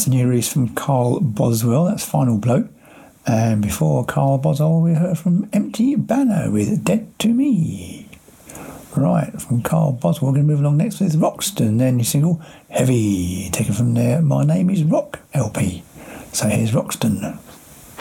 That's the new release from Carl Boswell. That's Final Blow. And before Carl Boswell, we heard from Empty Banner with Dead to Me. Right, from Carl Boswell, we're going to move along next with Roxton, their new single, Heavy, taken from their My Name is Rock LP. So here's Roxton.